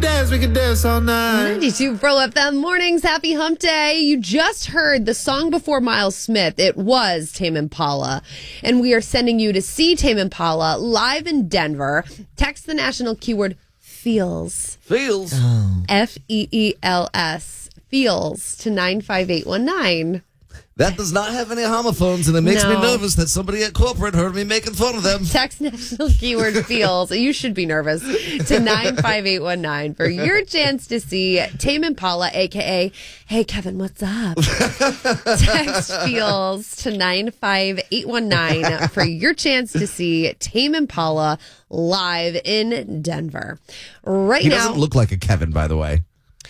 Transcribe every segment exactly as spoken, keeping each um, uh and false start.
dance, we can dance all night. ninety-two Pro F M mornings. Happy hump day. You just heard the song before Miles Smith. It was Tame Impala. And we are sending you to see Tame Impala live in Denver. Text the national keyword feels. Feels. Oh. F E E L S. Feels to nine five eight one nine. That does not have any homophones, and it makes me No. nervous that somebody at corporate heard me making fun of them. Text national keyword feels. You should be nervous to nine five eight one nine for your chance to see Tame Impala, a k a. Hey, Kevin, what's up? Text feels to nine five eight one nine for your chance to see Tame Impala live in Denver. Right He now. doesn't look like a Kevin, by the way.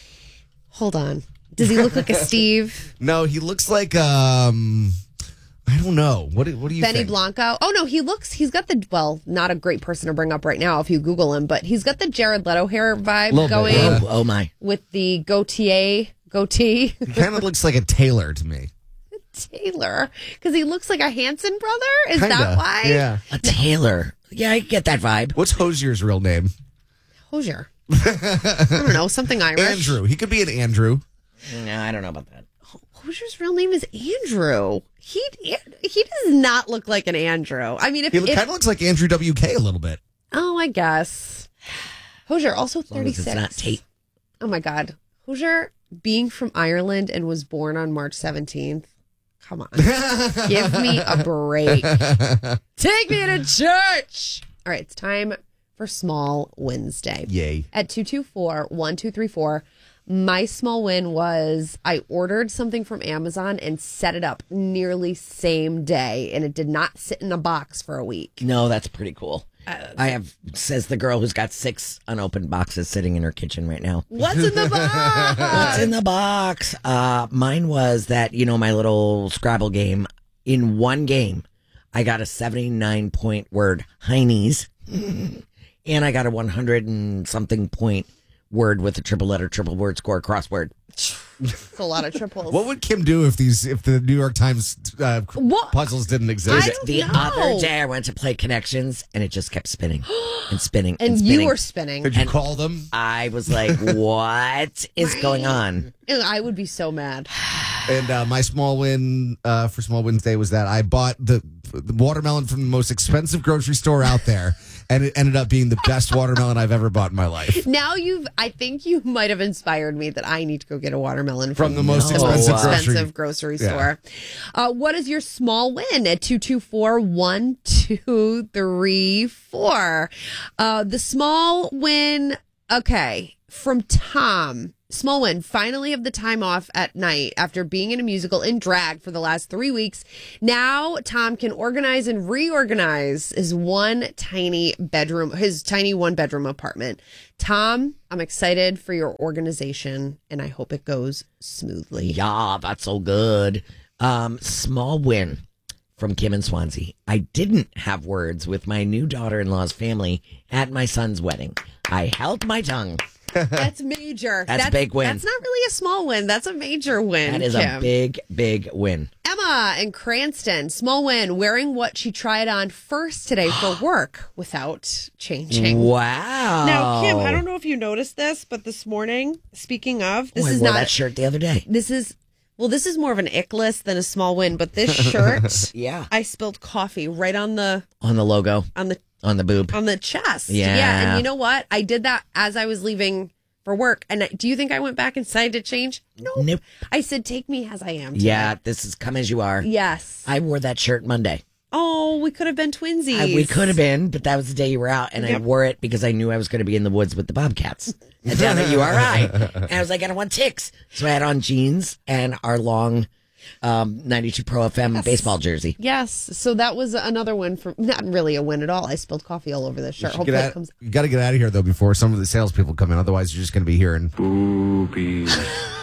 Hold on. Does he look like a Steve? No, he looks like, um, I don't know. What do, what do you Benny think? Blanco. Oh, no, he looks, he's got the, well, not a great person to bring up right now if you Google him, but he's got the Jared Leto hair vibe Little bit, going yeah. Oh, oh my. with the goatee, goatee. He kind of looks like a tailor to me. Taylor, because he looks like a Hanson brother. Is Kinda. that why? Yeah. A Taylor. Yeah, I get that vibe. What's Hosier's real name? Hosier. I don't know, something Irish. Andrew. He could be an Andrew. No, I don't know about that. Hosier's real name is Andrew. He he does not look like an Andrew. I mean, if, He if kind of looks like Andrew W K a little bit. oh, I guess Hosier also As long as thirty-six. it's not Tate. Oh my God, Hosier being from Ireland and was born on March seventeenth. Come on, give me a break. Take me to church. All right, it's time for Small Wednesday. Yay. At two two four, one two three four, my small win was I ordered something from Amazon and set it up nearly same day, and it did not sit in a box for a week. No, that's pretty cool. I have, says the girl who's got six unopened boxes sitting in her kitchen right now. What's in the box? What's in the box? Uh, mine was that, you know, my little Scrabble game. In one game, I got a seventy-nine point word Heinies, and I got a one hundred and something point word with a triple letter, triple word score crossword. It's a lot of triples. What would Kim do if these if the New York Times uh, What? puzzles didn't I exist? don't The know. other day, I went to play Connections, and it just kept spinning and spinning and, and spinning. you were spinning. Did you and- call them? I was like, what is going on? And I would be so mad. And uh, my small win uh, for Small Wednesday was that I bought the, the watermelon from the most expensive grocery store out there, and it ended up being the best watermelon I've ever bought in my life. Now you've, I think you might have inspired me that I need to go get a watermelon From the most No. expensive Oh, wow. expensive grocery. grocery Yeah. store. Uh, what is your small win at two two four, one two three four? Uh, the small win, okay, from Tom. Small win, finally have the time off at night after being in a musical in drag for the last three weeks. Now Tom can organize and reorganize his one tiny bedroom, his tiny one bedroom apartment. Tom, I'm excited for your organization and I hope it goes smoothly. Yeah, that's so good. Um, small win from Kim and Swansea. I didn't have words with my new daughter-in-law's family at my son's wedding. I held my tongue. That's major. That's a big win. That's not really a small win. That's a major win. That is Kim. a big, big win. Emma in Cranston, small win, wearing what she tried on first today for work without changing. Wow. Now, Kim, I don't know if you noticed this, but this morning, speaking of, this Oh, I is wore not that shirt the other day. This is well, this is more of an ick list than a small win. But this shirt, Yeah. I spilled coffee right on the On the logo, on the on the boob. on the chest. Yeah. yeah. And you know what? I did that as I was leaving for work. And I, do you think I went back inside to change? No. Nope. I said, "Take me as I am." Today. Yeah, this is come as you are. Yes. I wore that shirt Monday. Oh, we could have been twinsies. I, we could have been, but that was the day you were out, and Yep. I wore it because I knew I was going to be in the woods with the bobcats and down at U R I. And I was like, I don't want ticks. So I had on jeans and our long um, ninety-two Pro F M Yes. baseball jersey. Yes. So that was another win for not really a win at all. I spilled coffee all over this shirt. Hopefully it comes. You got to get out of here, though, before some of the salespeople come in. Otherwise, you're just going to be hearing. Boobies.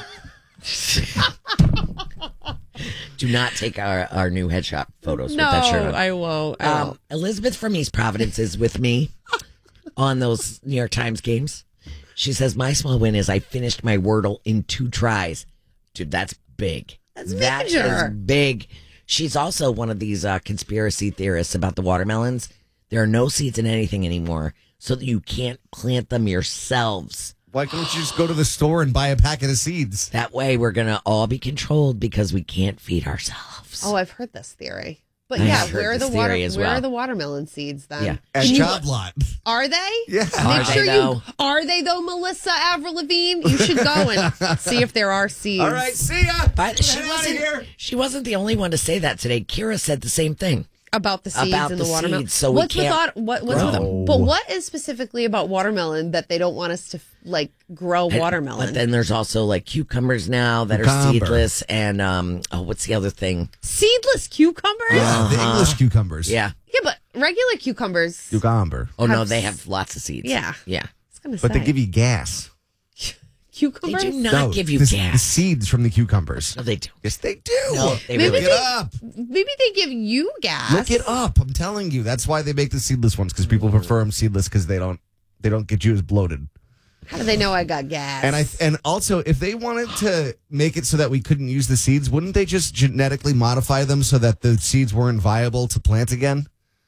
Do not take our, our new headshot photos No, with that shirt on. I won't. I Um, won't. Elizabeth from East Providence is with me on those New York Times games. She says, my small win is I finished my Wordle in two tries. Dude, that's big. That's That major. is big. She's also one of these uh, conspiracy theorists about the watermelons. There are no seeds in anything anymore, so that you can't plant them yourselves Why can't you just go to the store and buy a packet of seeds? That way we're going to all be controlled because we can't feed ourselves. Oh, I've heard this theory. But I yeah, have heard where are the this water? theory as Where well. are the watermelon seeds then? Yeah. At Can you- Job Lot. Are they? Yeah. Make Are sure they, you though? are they though, Melissa Avril Lavigne? You should go and see if there are seeds. All right, see ya. But she Get outta wasn't, here. she wasn't the only one to say that today. Kira said the same thing. About the seeds About and the, the watermelon. seeds, so we what's with can't au- what, what's grow. with but what is specifically about watermelon that they don't want us to like grow watermelon? But then there's also like cucumbers now that Cucumber. are seedless. And, um, oh, what's the other thing? Seedless cucumbers? Yeah, the English cucumbers. Yeah. Yeah, but regular cucumbers. Cucumber. Oh, no, Have they s- have lots of seeds. Yeah. Yeah. I was gonna But say. they give you gas. They cucumbers. do not No, give you the, gas. The seeds from the cucumbers. No, they do. Yes, they do. No, they Maybe really Look they- it up. Maybe they give you gas. Look it up. I'm telling you. That's why they make the seedless ones, because people prefer them seedless because they don't they don't get you as bloated. How do they know I got gas? And I and also, if they wanted to make it so that we couldn't use the seeds, wouldn't they just genetically modify them so that the seeds weren't viable to plant again?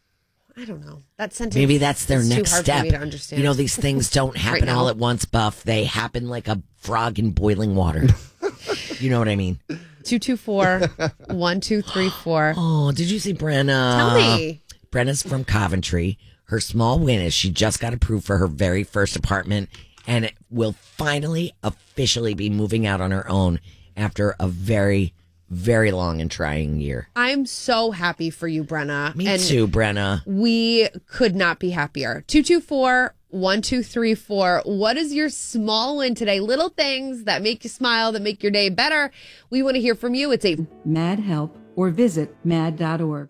I don't know. That sentence. Maybe that's their is next too hard step. For me to understand. You know, these things don't happen now. all at once, Buff. They happen like a frog in boiling water. You know what I mean? Two two four one two three four. Oh, did you see Brenna? Tell me. Brenna's from Coventry. Her small win is she just got approved for her very first apartment and it will finally officially be moving out on her own after a very, very long and trying year. I'm so happy for you, Brenna. Me and too, Brenna. We could not be happier. two two four one two three four. What is your small win today? Little things that make you smile, that make your day better. We want to hear from you. It's a Mad Help or visit mad dot org.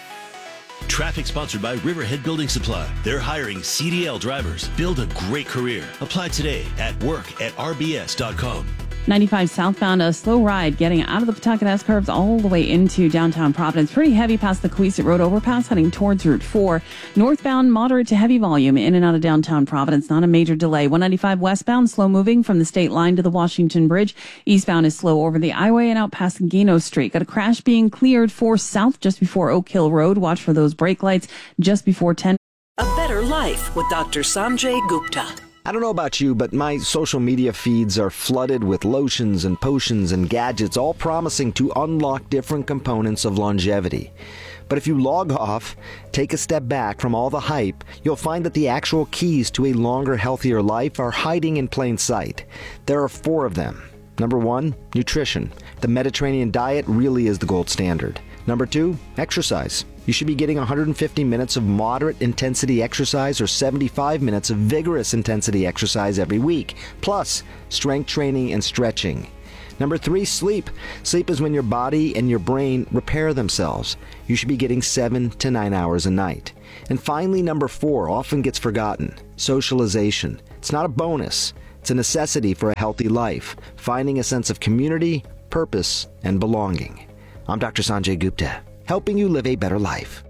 Traffic sponsored by Riverhead Building Supply. They're hiring C D L drivers. Build a great career. Apply today at work at r b s dot com. ninety-five southbound, a slow ride getting out of the Pawtucket S curves all the way into downtown Providence. Pretty heavy past the Coesit Road overpass heading towards Route four. Northbound, moderate to heavy volume in and out of downtown Providence. Not a major delay. one ninety-five westbound, slow moving from the state line to the Washington Bridge. Eastbound is slow over the I-way and out past Gino Street. Got a crash being cleared for south just before Oak Hill Road. Watch for those brake lights just before ten. A Better Life with Doctor Sanjay Gupta. I don't know about you, but my social media feeds are flooded with lotions and potions and gadgets, all promising to unlock different components of longevity. But if you log off, take a step back from all the hype, you'll find that the actual keys to a longer, healthier life are hiding in plain sight. There are four of them. Number one, nutrition. The Mediterranean diet really is the gold standard. Number two, exercise. You should be getting one hundred fifty minutes of moderate intensity exercise or seventy-five minutes of vigorous intensity exercise every week, plus strength training and stretching. Number three, sleep. Sleep is when your body and your brain repair themselves. You should be getting seven to nine hours a night. And finally, number four, often gets forgotten, socialization. It's not a bonus. It's a necessity for a healthy life, finding a sense of community, purpose, and belonging. I'm Doctor Sanjay Gupta, helping you live a better life.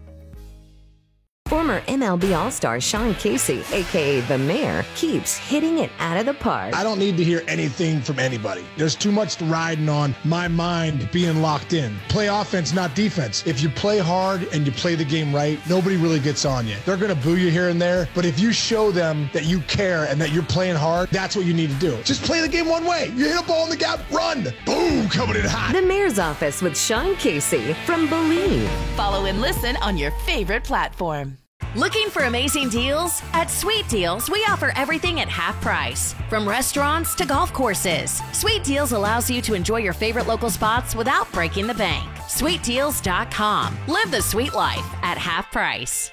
Former M L B All-Star Sean Casey, a k a. The Mayor, keeps hitting it out of the park. I don't need to hear anything from anybody. There's too much riding on my mind being locked in. Play offense, not defense. If you play hard and you play the game right, nobody really gets on you. They're going to boo you here and there, but if you show them that you care and that you're playing hard, that's what you need to do. Just play the game one way. You hit a ball in the gap, run. Boom, coming in hot. The Mayor's Office with Sean Casey from Believe. Follow and listen on your favorite platform. Looking for amazing deals? At Sweet Deals, we offer everything at half price. From restaurants to golf courses, Sweet Deals allows you to enjoy your favorite local spots without breaking the bank. sweet deals dot com. Live the sweet life at half price.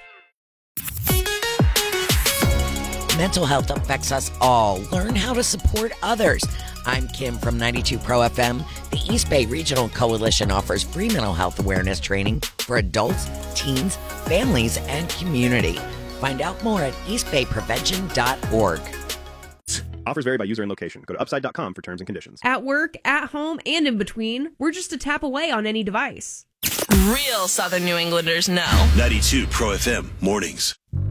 Mental health affects us all. Learn how to support others. I'm Kim from ninety-two Pro F M. The East Bay Regional Coalition offers free mental health awareness training for adults, teens, families, and community. Find out more at east bay prevention dot org. Offers vary by user and location. Go to upside dot com for terms and conditions. At work, at home, and in between, we're just a tap away on any device. Real Southern New Englanders know. ninety-two Pro F M mornings.